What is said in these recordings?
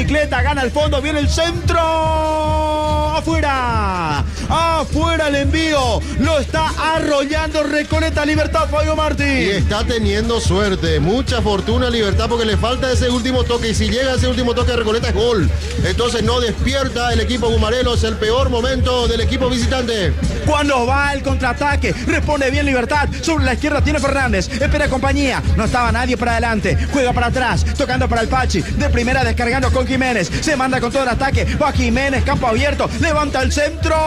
bicicleta, gana el fondo, viene el centro. Afuera. Afuera el envío. Lo está arrollando Recoleta Libertad, Fabio Martín. Y está teniendo suerte, mucha fortuna Libertad, porque le falta ese último toque. Y si llega ese último toque de Recoleta es gol. Entonces no despierta el equipo Gumarelo. Es el peor momento del equipo visitante. Cuando va el contraataque, responde bien Libertad. Sobre la izquierda tiene Fernández. Espera compañía. No estaba nadie para adelante. Juega para atrás. Tocando para el Pachi. De primera descargando con Jiménez. Se manda con todo el ataque. Va Jiménez, campo abierto. Levanta el centro.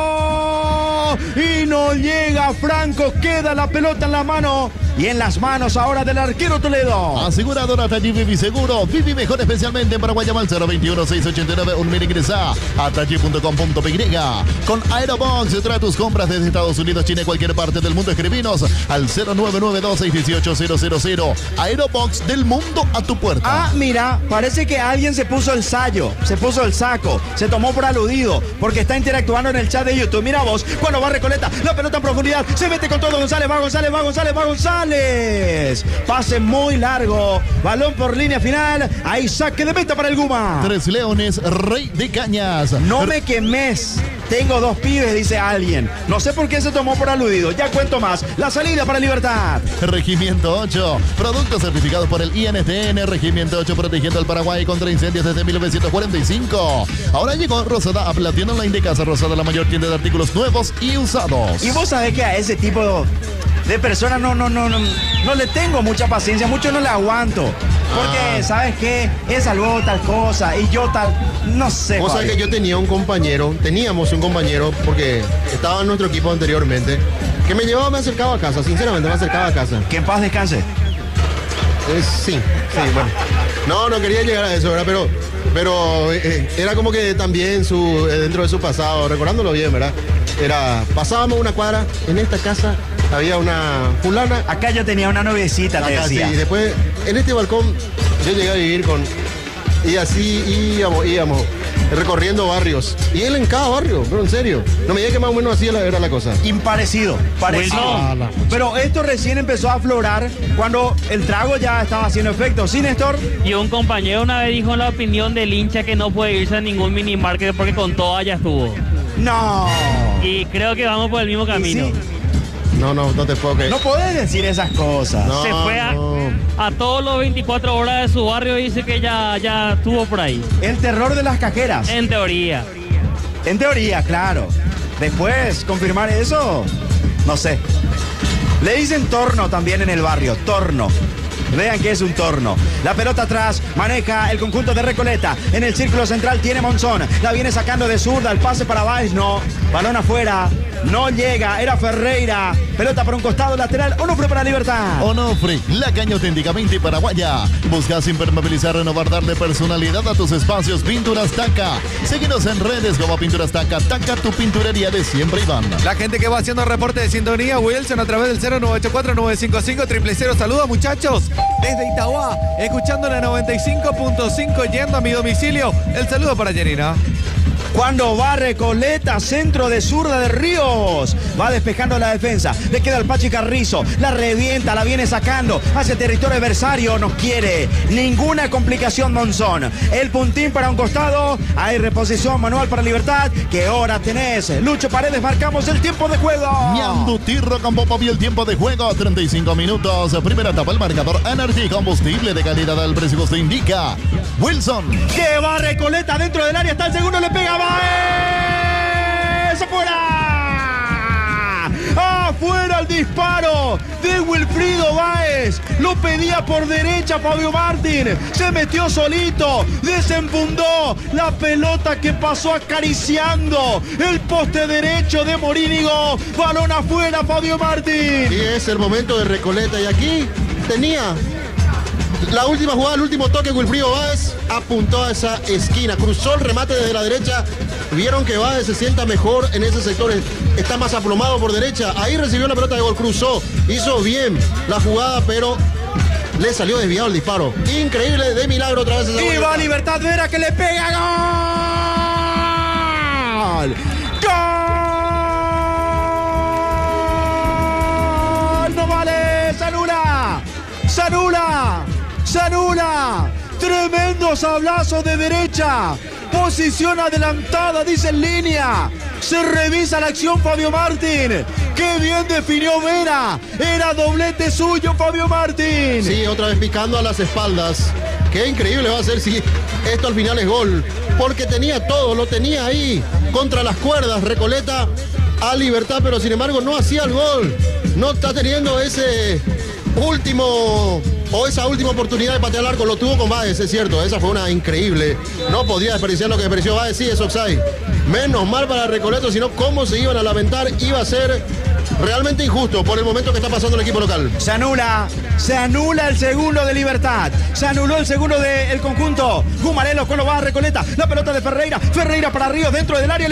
Y no llega Franco. Queda la pelota en la mano. Y en las manos ahora del arquero Toledo. Aseguradora Taller Vivi Seguro. Vivi mejor especialmente en Paraguay. Llama al 021-689. Ingresa a taller.com.py. Con Aerobox, trae tus compras desde Estados Unidos, China y cualquier parte del mundo. Escribinos al 0992-618-000. Aerobox, del mundo a tu puerta. Ah, mira, parece que alguien se puso el sayo, se puso el saco, se tomó por aludido, porque está interactuando en el chat de YouTube. Mira vos, cuando va Recoleta, la pelota en profundidad, se mete con todo González, va González, va González, va González. Pase muy largo, balón por línea final, ahí saque de meta para el Guma. Tres Leones, Rey de Cañas. No me quemes. Tengo dos pibes, dice alguien. No sé por qué se tomó por aludido. Ya cuento más. La salida para Libertad. Regimiento 8. Productos certificados por el INTN. Regimiento 8 protegiendo al Paraguay contra incendios desde 1945. Ahora llegó Rosada a la tienda online de Casa Rosada, la mayor tienda de artículos nuevos y usados. Y vos sabés que a ese tipo de personas no le tengo mucha paciencia. Mucho no le aguanto. Porque, ¿sabes qué? Él salvó tal cosa y yo tal... No sé. Vos sabés que yo teníamos un compañero, porque estaba en nuestro equipo anteriormente, que me llevaba, me acercaba a casa, sinceramente me acercaba a casa. Que en paz descanse. Sí, bueno. No quería llegar a eso, ¿verdad? Pero era como que también dentro de su pasado, recordándolo bien, ¿verdad? Pasábamos una cuadra, en esta casa había una fulana. Acá yo tenía una noviecita, te decía. Sí, y después, en este balcón, yo llegué a vivir y así íbamos recorriendo barrios. Y él en cada barrio, pero en serio. No me diga que más o menos así era la cosa. Parecido. Bueno. Pero esto recién empezó a aflorar cuando el trago ya estaba haciendo efecto. ¿Sí, Néstor? Y un compañero una vez dijo en la opinión del hincha que no puede irse a ningún minimarket porque con todo ya estuvo. No. Y creo que vamos por el mismo camino. Sí. No te puedo creer. No podés decir esas cosas. Se fue a todos los 24 horas de su barrio y dice que ya estuvo por ahí. El terror de las cajeras. En teoría. En teoría, claro. Después, confirmar eso, no sé. Le dicen torno también en el barrio, torno. Vean que es un torno. La pelota atrás, maneja el conjunto de Recoleta. En el círculo central tiene Monzón. La viene sacando de zurda, el pase para Báez, no. Balón afuera, no llega, era Ferreira. Pelota por un costado lateral, Onofre para Libertad. Onofre, la caña auténticamente paraguaya. Buscas impermeabilizar, renovar, darle personalidad a tus espacios. Pinturas Taca. Síguenos en redes como Pinturas Taca. Taca, tu pinturería de siempre, Iván. La gente que va haciendo reporte de sintonía, Wilson, a través del 0984-955-000. Saludos, muchachos. Desde Itauá, escuchando la 95.5, yendo a mi domicilio. El saludo para Janina. Cuando va Recoleta, centro de zurda de Ríos. Va despejando la defensa. Le queda el Pachi Carrizo. La revienta, la viene sacando hacia el territorio adversario. No quiere ninguna complicación Monzón. El puntín para un costado. Hay reposición manual para Libertad. ¿Qué hora tenés? Lucho Paredes, marcamos el tiempo de juego. Ñandu Tirro con Popo y el tiempo de juego, 35 minutos. Primera etapa, el marcador Energy, combustible de calidad al precio que indica. Wilson. Que va Recoleta dentro del área. Está el segundo, le pega Báez. ¡Afuera! ¡Afuera el disparo de Wilfrido Báez! Lo pedía por derecha Fabio Martín. Se metió solito. Desenfundó la pelota que pasó acariciando el poste derecho de Morínigo. Balón afuera Fabio Martín. Y es el momento de Recoleta. Y aquí tenía la última jugada, el último toque. Wilfrido Báez apuntó a esa esquina, cruzó el remate desde la derecha. Vieron que Báez se sienta mejor en ese sector, está más aplomado por derecha. Ahí recibió la pelota de gol, cruzó, hizo bien la jugada, pero le salió desviado el disparo. Increíble, de milagro otra vez. Y va Libertad Vera que le pega. ¡Gol! ¡Gol! ¡No vale! ¡Se anula! ¡Se anula! ¡Se anula! Tremendo sablazo de derecha. Posición adelantada, dice en línea. Se revisa la acción Fabio Martín. ¡Qué bien definió Vera! Era doblete suyo Fabio Martín. Sí, otra vez picando a las espaldas. Qué increíble va a ser si esto al final es gol. Porque tenía todo, lo tenía ahí contra las cuerdas. Recoleta a Libertad, pero sin embargo no hacía el gol. No está teniendo ese último o esa última oportunidad de patear el arco. Lo tuvo con Báez, es cierto. Esa fue una increíble. No podía desperdiciar lo que desperdició Báez. Sí, es offside. Menos mal para Recoleto, sino cómo se iban a lamentar. Iba a ser realmente injusto por el momento que está pasando el equipo local. Se anula el segundo de Libertad. Se anuló el segundo del conjunto. Gumarelo con lo va a Recoleta. La pelota de Ferreira. Ferreira para Ríos dentro del área. Le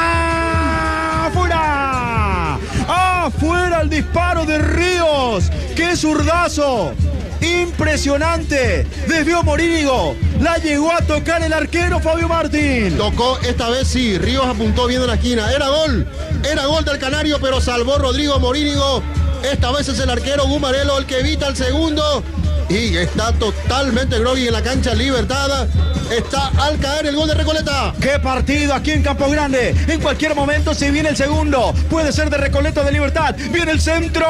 pega. ¡Afuera! ¡Afuera el disparo de Ríos! ¡Qué zurdazo! Impresionante. Desvió Morínigo. La llegó a tocar el arquero Fabio Martín. Tocó esta vez sí. Ríos apuntó bien en la esquina. Era gol del Canario, pero salvó Rodrigo Morínigo. Esta vez es el arquero Gumarelo el que evita el segundo. Y está totalmente groggy en la cancha Libertad. Está al caer el gol de Recoleta. ¡Qué partido aquí en Campo Grande! En cualquier momento se viene el segundo. Puede ser de Recoleta o de Libertad. Viene el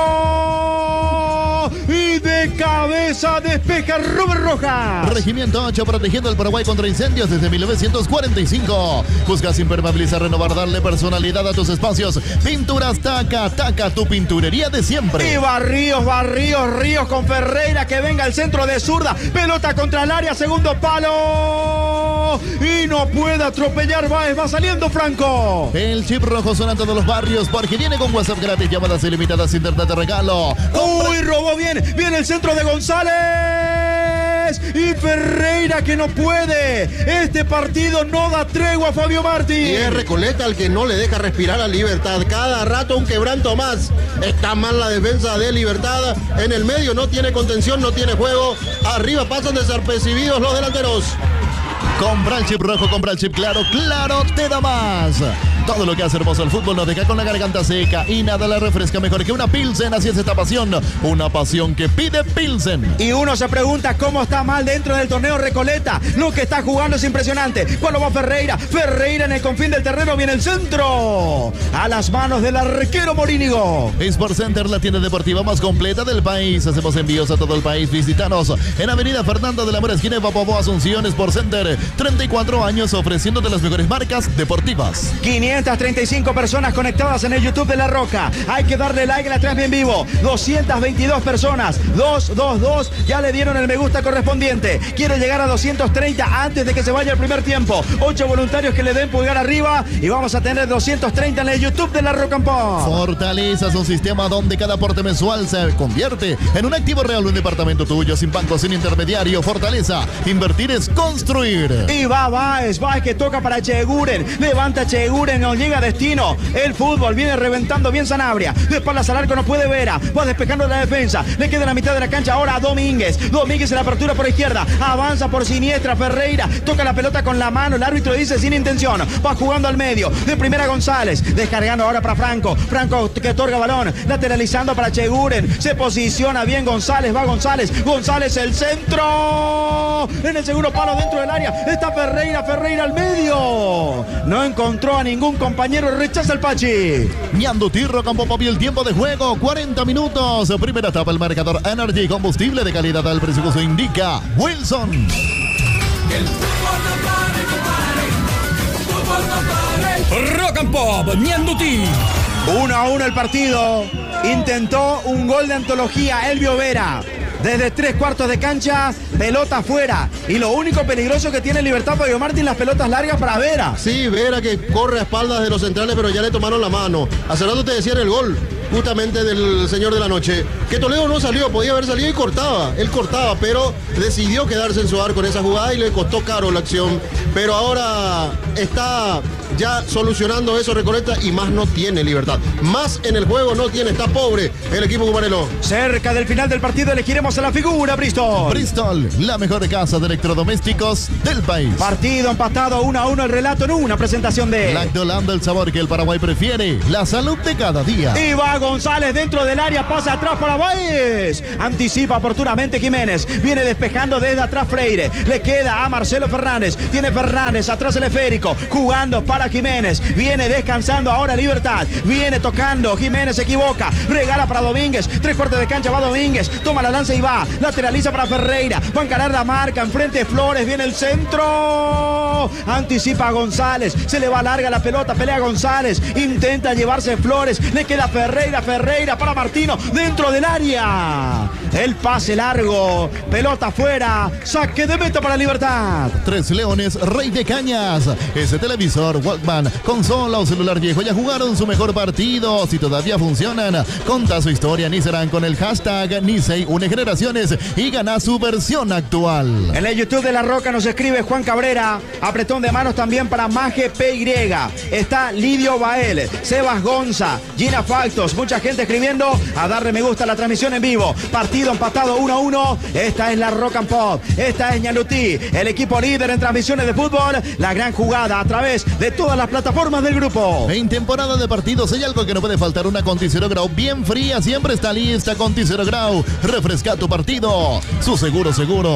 centro. Y de cabeza despeja Robert Rojas. Regimiento 8 protegiendo el Paraguay contra incendios desde 1945. Buscas impermeabilizar, renovar, darle personalidad a tus espacios. Pinturas Taca, Taca, tu pinturería de siempre. Y Ríos con Ferreira que venga al centro de zurda. Pelota contra el área, segundo palo. Y no puede atropellar Báez, va saliendo Franco. El chip rojo suena en todos los barrios porque viene con WhatsApp gratis, llamadas ilimitadas, internet de regalo. Uy, robó bien. Viene el centro de González. Y Ferreira que no puede. Este partido no da tregua a Fabio Martín. Y es Recoleta el que no le deja respirar a Libertad. Cada rato un quebranto más. Está mal la defensa de Libertad. En el medio no tiene contención, no tiene juego. Arriba pasan desapercibidos los delanteros. Compra el chip rojo, compra el chip claro, claro te da más. Todo lo que hace hermoso el fútbol nos deja con la garganta seca y nada la refresca mejor que una Pilsen. Así es esta pasión, una pasión que pide Pilsen. Y uno se pregunta cómo está mal dentro del torneo Recoleta. Lo que está jugando es impresionante. Cuando va Ferreira en el confín del terreno, viene el centro. A las manos del arquero Morínigo. Sport Center, la tienda deportiva más completa del país. Hacemos envíos a todo el país. Visítanos en Avenida Fernando de la Mora, esquina de Papobo, Asunción. Sport Center, 34 años ofreciéndote las mejores marcas deportivas. 535 personas conectadas en el YouTube de La Roca. Hay que darle like a la transmisión en vivo. 222 personas. 222 ya le dieron el me gusta correspondiente. Quiere llegar a 230 antes de que se vaya el primer tiempo. 8 voluntarios que le den pulgar arriba y vamos a tener 230 en el YouTube de La Roca en Paz. Fortaleza es un sistema donde cada aporte mensual se convierte en un activo real, un departamento tuyo, sin banco, sin intermediario. Fortaleza, invertir es construir. Y va Báez que toca para Cheguren. Levanta Cheguren, no llega a destino. El fútbol viene reventando bien Sanabria. De espaldas al arco no puede Vera. Va despejando la defensa. Le queda la mitad de la cancha ahora a Domínguez. Domínguez en la apertura por izquierda. Avanza por siniestra Ferreira. Toca la pelota con la mano. El árbitro dice sin intención. Va jugando al medio. De primera González. Descargando ahora para Franco. Franco que otorga balón. Lateralizando para Cheguren. Se posiciona bien González. Va González. González el centro. En el segundo palo dentro del área. Está Ferreira al medio. No encontró a ningún compañero. Rechaza el Pachi. Ñando Tirro Campo Papi, el tiempo de juego 40 minutos. Primera etapa, el marcador Energy, combustible de calidad al precio que indica Wilson. El fútbol no pare. Rock and Pop, Ñanduti. 1-1 el partido. Intentó un gol de antología Elvio Vera. Desde 3/4 de cancha, pelota afuera. Y lo único peligroso que tiene Libertad Fabio Martín, las pelotas largas para Vera. Sí, Vera que corre a espaldas de los centrales, pero ya le tomaron la mano. Hace rato te decían el gol, justamente del señor de la noche. Que Toledo no salió, podía haber salido y cortaba. Él cortaba, pero decidió quedarse en su arco en esa jugada y le costó caro la acción. Pero ahora está ya solucionando eso Recoleta y más no tiene Libertad. Más en el juego no tiene, está pobre el equipo cubanelo. Cerca del final del partido elegiremos a la figura, Bristol. Bristol, la mejor casa de electrodomésticos del país. Partido empatado 1-1, el relato en una presentación de Lactolando, el sabor que el Paraguay prefiere, la salud de cada día. Y va González dentro del área, pasa atrás para Báez. Anticipa oportunamente Jiménez, viene despejando desde atrás Freire, le queda a Marcelo Fernández, tiene Fernández atrás el esférico, jugando para Jiménez, viene descansando ahora Libertad, viene tocando, Jiménez se equivoca, regala para Domínguez, 3/4 de cancha va Domínguez, toma la lanza y va, lateraliza para Ferreira, va a encarar la marca, enfrente de Flores, viene el centro, anticipa a González, se le va larga la pelota, pelea González, intenta llevarse Flores, le queda Ferreira para Martino, dentro del área, el pase largo, pelota afuera, saque de meta para Libertad. Tres Leones, Rey de Cañas. Ese televisor Walkman, consola o celular viejo ya jugaron su mejor partido. Si todavía funcionan, conta su historia ni serán con el hashtag Nisei une generaciones y gana su versión actual. En el YouTube de La Roca nos escribe Juan Cabrera, apretón de manos también para Maje PY. Está Lidio Bael, Sebas Gonza, Gina Factos, mucha gente escribiendo a darle me gusta a la transmisión en vivo. Partido empatado 1-1. Esta es La Rock and Pop, esta es Ñalutí, el equipo líder en transmisiones de fútbol. La gran jugada a través de todas las plataformas del grupo. En temporada de partidos hay algo que no puede faltar, una Conti Zero Grau bien fría, siempre está lista. Conti Zero Grau, refresca tu partido. Su seguro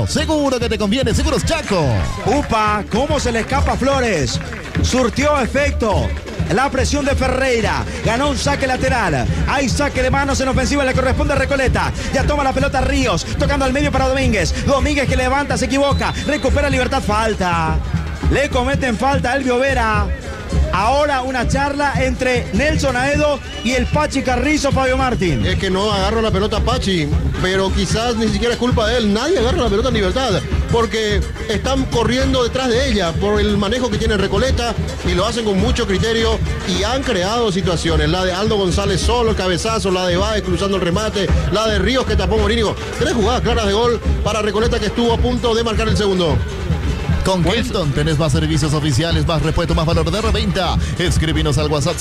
que te conviene, Seguros Chaco. Upa, cómo se le escapa a Flores. Surtió efecto la presión de Ferreira, ganó un saque lateral, hay saque de manos en ofensiva, le corresponde a Recoleta, ya toma la pelota Ríos, tocando al medio para Domínguez que levanta, se equivoca, recupera Libertad, falta, le cometen falta a Elvio Vera. Ahora una charla entre Nelson Aedo y el Pachi Carrizo, Fabio Martín. Es que no agarra la pelota Pachi, pero quizás ni siquiera es culpa de él. Nadie agarra la pelota en Libertad, porque están corriendo detrás de ella por el manejo que tiene Recoleta y lo hacen con mucho criterio y han creado situaciones. La de Aldo González solo, el cabezazo, la de Báez cruzando el remate, la de Ríos que tapó Morínigo. 3 jugadas claras de gol para Recoleta que estuvo a punto de marcar el segundo. Con Kenton tenés más servicios oficiales, más repuesto, más valor de reventa. Escribinos al WhatsApp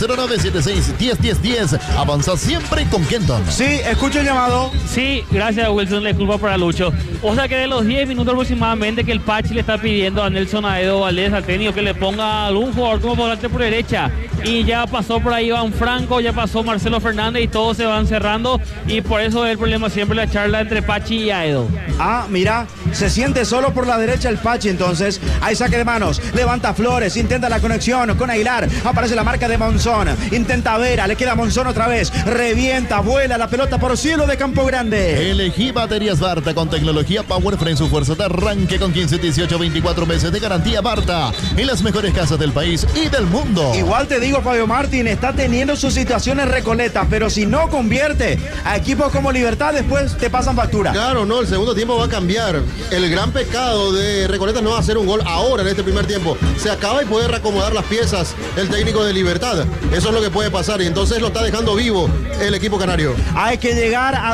0976-101010. Avanza siempre con Kenton. Sí, escucho el llamado. Sí, gracias Wilson, le disculpa para Lucho. O sea que de los 10 minutos aproximadamente que el Pachi le está pidiendo a Nelson Aedo Valdés, al técnico, que le ponga algún jugador como volante por derecha. Y ya pasó por ahí Iván Franco, ya pasó Marcelo Fernández y todos se van cerrando. Y por eso es el problema siempre la charla entre Pachi y Aedo. Ah, mira, se siente solo por la derecha el Pachi entonces. Hay saque de manos, levanta Flores, intenta la conexión con Aguilar, aparece la marca de Monzón, intenta Vera, le queda Monzón otra vez, revienta, vuela la pelota por cielo de Campo Grande. Elegí baterías Barta con tecnología Powerframe, su fuerza de arranque con 15, 18, 24 meses de garantía Barta en las mejores casas del país y del mundo. Igual te digo, Fabio Martín, está teniendo sus situaciones Recoleta, pero si no convierte a equipos como Libertad, después te pasan factura. Claro, no, el segundo tiempo va a cambiar. El gran pecado de Recoleta no va a hacer un gol ahora en este primer tiempo. Se acaba y puede reacomodar las piezas el técnico de Libertad. Eso es lo que puede pasar y entonces lo está dejando vivo el equipo canario. Hay que llegar a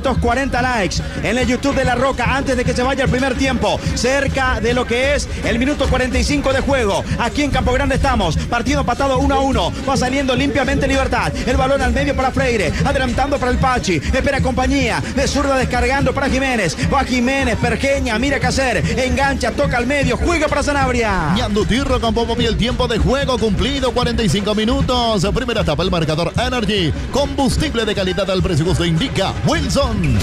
240 likes en el YouTube de La Roca antes de que se vaya el primer tiempo. Cerca de lo que es el minuto 45 de juego. Aquí en Campo Grande estamos. Partido empatado 1-1. Va saliendo limpiamente Libertad. El balón al medio para Freire. Adelantando para el Pachi. Espera compañía. De zurda descargando para Jiménez. Va Jiménez. Pergeña. Mira qué hacer. Engancha. Toca al medio. Juega para Sanabria. Ñandutí, Rock and Pop y el tiempo de juego cumplido, 45 minutos. Primera etapa, el marcador Energy. Combustible de calidad al precio justo, indica Wilson. El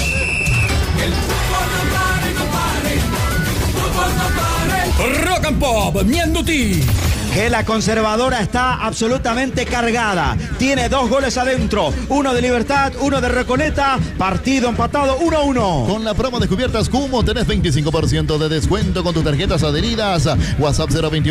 fútbol no pare, fútbol no pare. Rock and Pop, Ñandutí. Que la conservadora está absolutamente cargada. Tiene 2 goles adentro. Uno de Libertad, uno de Recoleta. Partido empatado 1-1. Con la promo de cubiertas Kumo tenés 25% de descuento con tus tarjetas adheridas. WhatsApp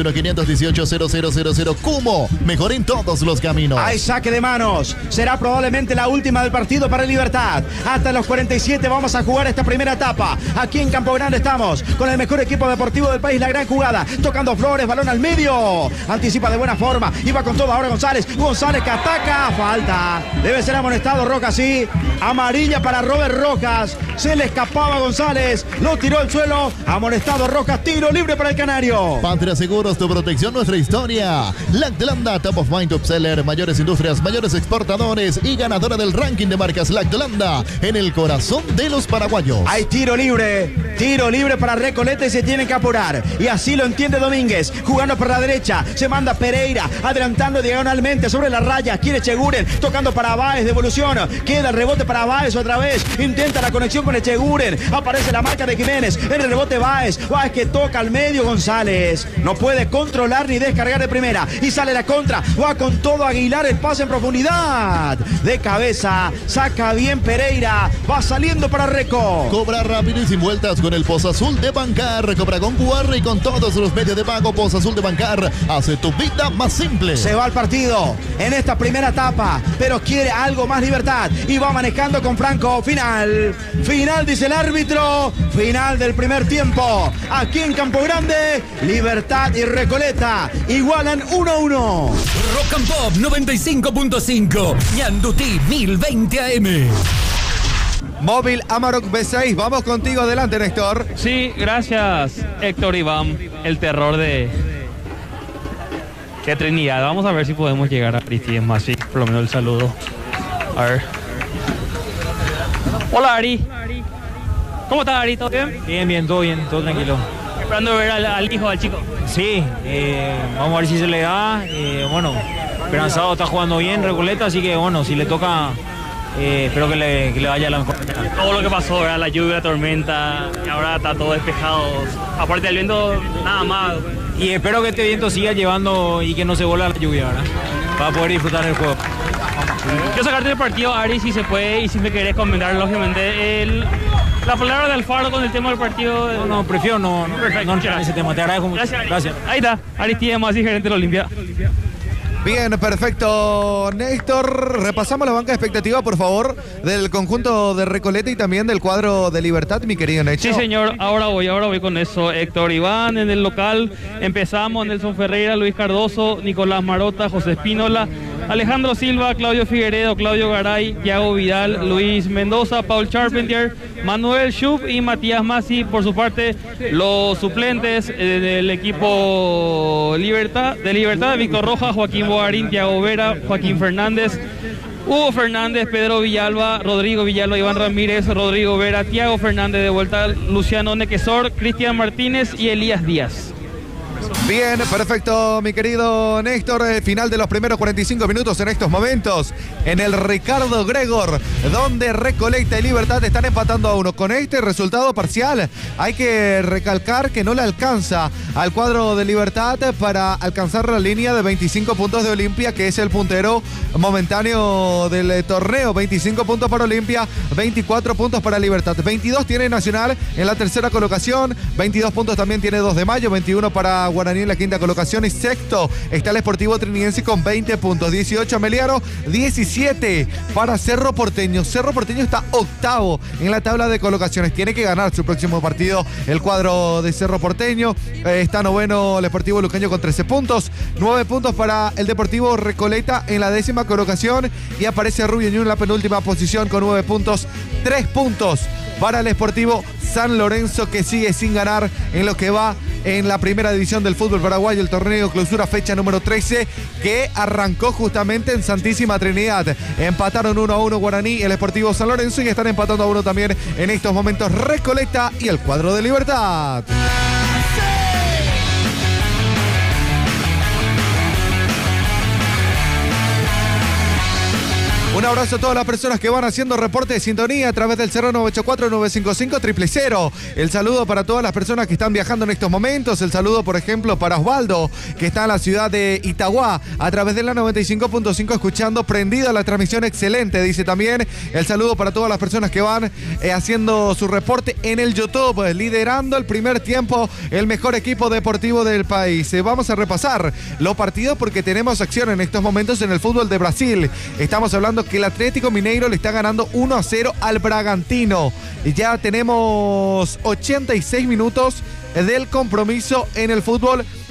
021-518-0000. Kumo, mejor en todos los caminos. Hay saque de manos. Será probablemente la última del partido para Libertad. Hasta los 47 vamos a jugar esta primera etapa. Aquí en Campo Grande estamos con el mejor equipo deportivo del país. La gran jugada. Tocando Flores, balón al medio. Anticipa de buena forma. Y va con todo ahora González. González que ataca. Falta. Debe ser amonestado Rojas, sí. Amarilla para Robert Rojas. Se le escapaba González. Lo tiró al suelo. Amonestado Rojas. Tiro libre para el Canario. Patria Seguros, tu protección, nuestra historia. Lactolanda, Top of Mind, Top Seller, mayores industrias, mayores exportadores y ganadora del ranking de marcas Lactolanda en el corazón de los paraguayos. Hay tiro libre para Recoleta y se tienen que apurar. Y así lo entiende Domínguez, jugando por la derecha, se manda Pereira, adelantando diagonalmente sobre la raya, quiere Echeguren, tocando para Báez, devolución, queda el rebote para Báez otra vez, intenta la conexión con Echeguren, aparece la marca de Jiménez, en el rebote Báez que toca al medio González, no puede controlar ni descargar de primera, y sale la contra, va con todo Aguilar, el pase en profundidad, de cabeza, saca bien Pereira, va saliendo para Reco. Cobra rápido y sin vueltas con el Pozo Azul de Bancar. Cobra con QR y con todos los medios de pago. Pozo Azul de Bancar hace tu vida más simple. Se va al partido en esta primera etapa, pero quiere algo más libertad y va manejando con Franco. Final dice el árbitro. Final del primer tiempo. Aquí en Campo Grande, Libertad y Recoleta igualan 1-1. Rock and Pop 95.5. Ñandutí 1020 AM. Móvil Amarok B6, vamos contigo, adelante Néstor. Sí, gracias Héctor Iván, el terror de Trinidad. Vamos a ver si podemos llegar a Aristides Masi, por lo menos el saludo. A ver. Hola Ari. ¿Cómo estás Ari? ¿Todo bien? Bien, todo tranquilo. Esperando ver al hijo, al chico. Sí, vamos a ver si se le da. Bueno, Esperanzado está jugando bien, Recoleta, así que bueno, si le toca... espero que le vaya la mejor. Todo lo que pasó, ¿verdad? La lluvia, la tormenta, y ahora está todo despejado. Aparte del viento, nada más. Y espero que este viento siga llevando y que no se vuelva la lluvia, ¿verdad? Para poder disfrutar el juego. Quiero sacarte del partido, Ari, si se puede, y si me querés comentar, lógicamente, la palabra de Alfaro con el tema del partido. No, prefiero no entrar en ese tema. Te agradezco mucho. Gracias. Ahí está, Aristides Masi, gerente de la Olimpia. Bien, perfecto, Néstor. Repasamos la banca de expectativa, por favor, del conjunto de Recoleta y también del cuadro de Libertad, mi querido Néstor. Sí, señor, ahora voy con eso. Héctor Iván en el local. Empezamos, Nelson Ferreira, Luis Cardoso, Nicolás Marota, José Espínola, Alejandro Silva, Claudio Figueredo, Claudio Garay, Thiago Vidal, Luis Mendoza, Paul Charpentier, Manuel Schub y Matías Masi. Por su parte, los suplentes del equipo de Libertad, Víctor Rojas, Joaquín Bogarín, Thiago Vera, Joaquín Fernández, Hugo Fernández, Pedro Villalba, Rodrigo Villalba, Iván Ramírez, Rodrigo Vera, Thiago Fernández de vuelta, Luciano Nequesor, Cristian Martínez y Elías Díaz. Bien, perfecto, mi querido Néstor. Final de los primeros 45 minutos en estos momentos en el Ricardo Gregor, donde Recoleta y Libertad están empatando a 1. Con este resultado parcial hay que recalcar que no le alcanza al cuadro de Libertad para alcanzar la línea de 25 puntos de Olimpia, que es el puntero momentáneo del torneo. 25 puntos para Olimpia, 24 puntos para Libertad. 22 tiene Nacional en la tercera colocación, 22 puntos también tiene 2 de Mayo, 21 para Guaraní en la quinta colocación y sexto está el Sportivo Trinidense con 20 puntos, 18 Meliaro, 17 para Cerro Porteño. Cerro Porteño está octavo en la tabla de colocaciones, tiene que ganar su próximo partido el cuadro de Cerro Porteño. Está noveno el Sportivo Luqueño con 13 puntos, 9 puntos para el Deportivo Recoleta en la décima colocación y aparece Rubio Ñu en la penúltima posición con 9 puntos, 3 puntos para el Sportivo San Lorenzo, que sigue sin ganar en lo que va en la primera división del fútbol paraguayo, el torneo clausura fecha número 13, que arrancó justamente en Santísima Trinidad. Empataron 1-1 Guaraní y el Sportivo San Lorenzo, y están empatando a 1 también en estos momentos Recoleta y el cuadro de Libertad. Un abrazo a todas las personas que van haciendo reporte de sintonía a través del 0984-955-000. El saludo para todas las personas que están viajando en estos momentos. El saludo, por ejemplo, para Osvaldo, que está en la ciudad de Itagua, a través de la 95.5, escuchando prendida la transmisión excelente. Dice también el saludo para todas las personas que van haciendo su reporte en el YouTube, liderando el primer tiempo, el mejor equipo deportivo del país. Vamos a repasar los partidos porque tenemos acción en estos momentos en el fútbol de Brasil. Estamos hablando que el Atlético Mineiro le está ganando 1-0 al Bragantino. Ya tenemos 86 minutos del compromiso en el fútbol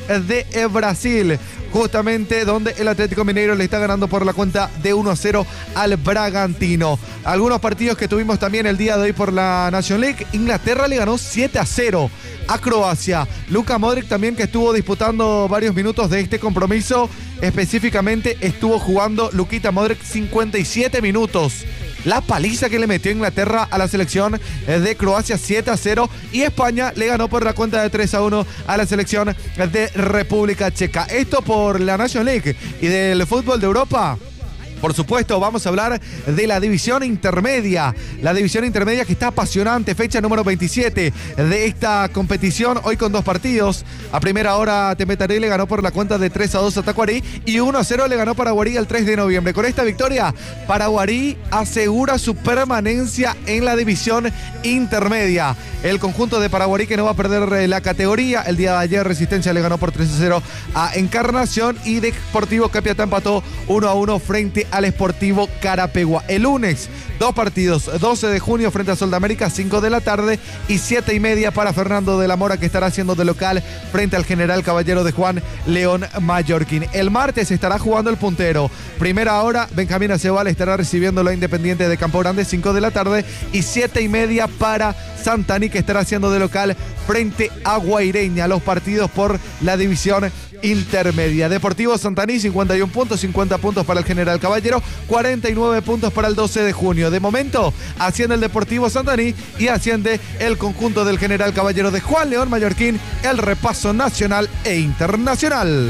de Brasil, justamente donde el Atlético Mineiro le está ganando por la cuenta de 1-0 al Bragantino. Algunos partidos que tuvimos también el día de hoy por la National League. Inglaterra le ganó 7-0 a Croacia. Luka Modric también, que estuvo disputando varios minutos de este compromiso. Específicamente estuvo jugando Lukita Modric 57 minutos. La paliza que le metió Inglaterra a la selección de Croacia, 7-0, y España le ganó por la cuenta de 3-1 a la selección de República Checa. Esto por la National League. Y del fútbol de Europa, por supuesto, vamos a hablar de la división intermedia. La división intermedia que está apasionante, fecha número 27 de esta competición, hoy con 2 partidos. A primera hora, Temetaré le ganó por la cuenta de 3-2 a Tacuarí y 1-0 le ganó Paraguarí el 3 de noviembre. Con esta victoria, Paraguarí asegura su permanencia en la división intermedia. El conjunto de Paraguarí, que no va a perder la categoría. El día de ayer, Resistencia le ganó por 3-0 a Encarnación, y Deportivo Capiatá empató 1-1 frente al Sportivo Carapegua. El lunes, 2 partidos, 12 de junio frente a Soldamérica, 5 de la tarde, y 7:30 para Fernando de la Mora, que estará haciendo de local frente al General Caballero de Juan León Mallorquín. El martes estará jugando el puntero. Primera hora, Benjamín Acebal estará recibiendo la Independiente de Campo Grande, 5 de la tarde, y 7:30 para Santani, que estará haciendo de local frente a Guaireña. Los partidos por la división intermedia. Deportivo Santaní, 51 puntos, 50 puntos para el General Caballero, 49 puntos para el 12 de junio. De momento, asciende el Deportivo Santaní y asciende el conjunto del General Caballero de Juan León Mallorquín, el repaso nacional e internacional.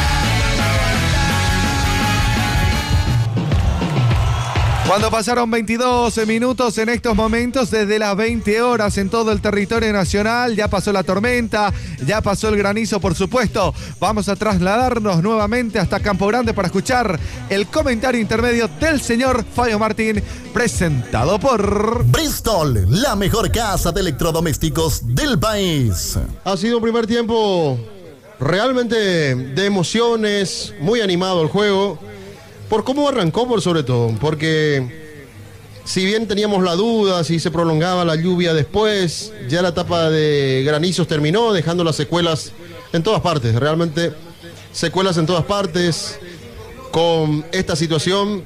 Cuando pasaron 22 minutos en estos momentos, desde las 20 horas en todo el territorio nacional, ya pasó la tormenta, ya pasó el granizo, por supuesto. Vamos a trasladarnos nuevamente hasta Campo Grande para escuchar el comentario intermedio del señor Fabio Martín, presentado por Bristol, la mejor casa de electrodomésticos del país. Ha sido un primer tiempo realmente de emociones, muy animado el juego. Por cómo arrancó, por sobre todo, porque si bien teníamos la duda si se prolongaba la lluvia después, ya la etapa de granizos terminó, dejando las secuelas en todas partes, realmente secuelas en todas partes con esta situación.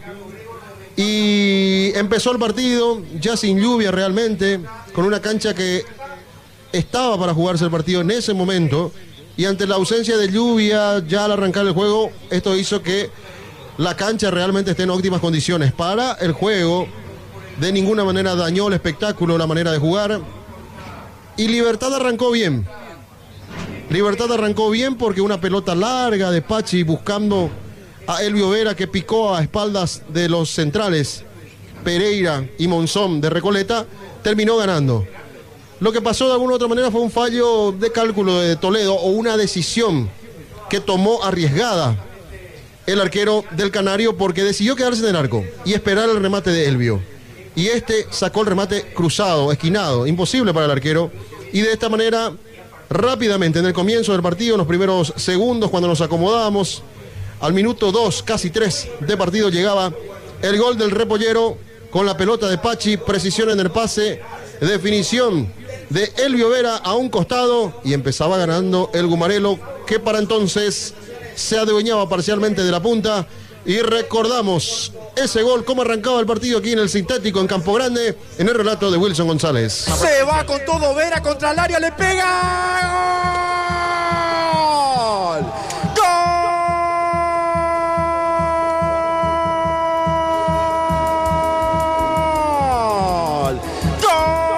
Y empezó el partido ya sin lluvia realmente, con una cancha que estaba para jugarse el partido en ese momento, y ante la ausencia de lluvia ya al arrancar el juego, esto hizo que la cancha realmente esté en óptimas condiciones para el juego. De ninguna manera dañó el espectáculo, la manera de jugar. Y Libertad arrancó bien. Libertad arrancó bien porque una pelota larga de Pachi buscando a Elvio Vera, que picó a espaldas de los centrales Pereira y Monzón de Recoleta, terminó ganando. Lo que pasó de alguna u otra manera fue un fallo de cálculo de Toledo, o una decisión que tomó arriesgada el arquero del Canario, porque decidió quedarse en el arco y esperar el remate de Elvio. Y este sacó el remate cruzado, esquinado, imposible para el arquero. Y de esta manera, rápidamente, en el comienzo del partido, en los primeros segundos, cuando nos acomodábamos, al minuto 2, casi 3 de partido, llegaba el gol del Repollero con la pelota de Pachi, precisión en el pase, definición de Elvio Vera a un costado, y empezaba ganando el Gumarelo, que para entonces se adueñaba parcialmente de la punta. Y recordamos ese gol, cómo arrancaba el partido aquí en el sintético en Campo Grande, en el relato de Wilson González. Se va con todo Vera contra el área, le pega.